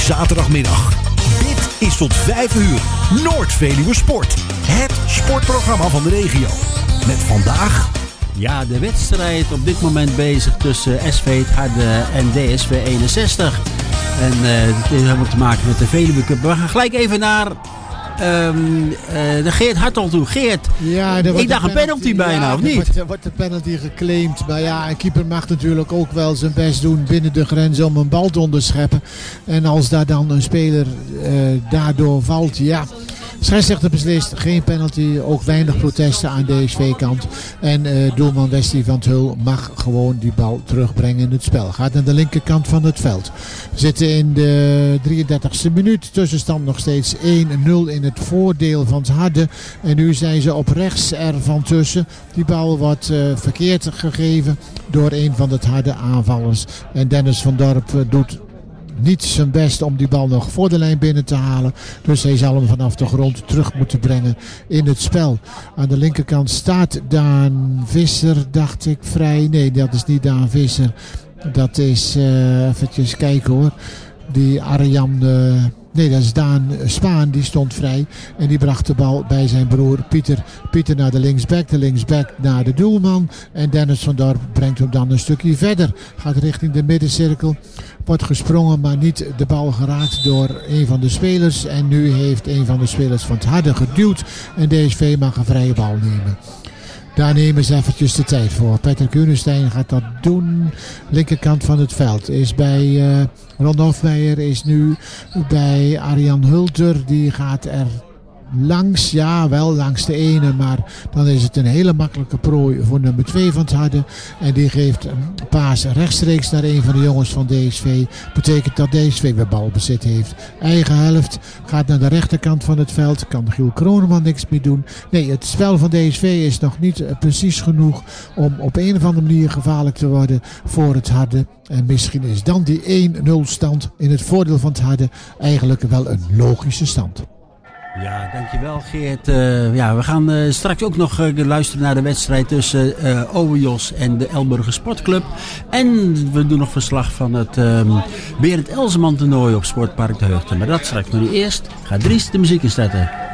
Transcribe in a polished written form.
zaterdagmiddag. Dit is tot 5 uur Noord-Veluwe Sport. Het sportprogramma van de regio. Met vandaag... Ja, de wedstrijd op dit moment bezig tussen SV Het Harde en DSV 61. En dit heeft helemaal te maken met de Veluwe Cup. We gaan gelijk even naar de Geert Hartong toe. Geert, ja, ik dacht een penalty bijna, of niet? Er wordt de penalty geclaimd. Maar ja, een keeper mag natuurlijk ook wel zijn best doen binnen de grens om een bal te onderscheppen. En als daar dan een speler daardoor valt, ja... Scheidsrechter beslist, geen penalty, ook weinig protesten aan DSV-kant. En doelman Westie van 't Hul mag gewoon die bal terugbrengen in het spel. Gaat naar de linkerkant van het veld. We zitten in de 33e minuut. Tussenstand nog steeds 1-0 in het voordeel van 't Harde. En nu zijn ze op rechts ervan tussen. Die bal wordt verkeerd gegeven door een van de 't Harde aanvallers. En Dennis van Dorp doet... niet zijn best om die bal nog voor de lijn binnen te halen. Dus hij zal hem vanaf de grond terug moeten brengen in het spel. Aan de linkerkant staat Daan Visser, dacht ik, vrij. Nee, dat is niet Daan Visser. Dat is, eventjes kijken hoor. Die Arjan... nee, dat is Daan Spaan, die stond vrij. En die bracht de bal bij zijn broer Pieter. Pieter naar de linksback naar de doelman. En Dennis van Dorp brengt hem dan een stukje verder. Gaat richting de middencirkel. Wordt gesprongen, maar niet de bal geraakt door een van de spelers. En nu heeft een van de spelers van 't Harde geduwd. En DSV mag een vrije bal nemen. Daar nemen ze eventjes de tijd voor. Petter Kunenstein gaat dat doen. Linkerkant van het veld is bij Ron Hofmeijer, is nu bij Arjan Hulter. Die gaat er langs, ja wel langs de ene, maar dan is het een hele makkelijke prooi voor nummer 2 van 't Harde. En die geeft een paas rechtstreeks naar een van de jongens van DSV. Betekent dat DSV weer balbezit heeft. Eigen helft, gaat naar de rechterkant van het veld. Kan Giel Kroneman niks meer doen. Nee, het spel van DSV is nog niet precies genoeg om op een of andere manier gevaarlijk te worden voor 't Harde. En misschien is dan die 1-0 stand in het voordeel van 't Harde eigenlijk wel een logische stand. Ja, dankjewel Geert. We gaan straks ook nog luisteren naar de wedstrijd tussen Overjos en de Elburger Sportclub. En we doen nog verslag van het Berend Elseman toernooi op Sportpark de Heugten. Maar dat straks. Maar nu eerst gaat Dries de muziek inzetten.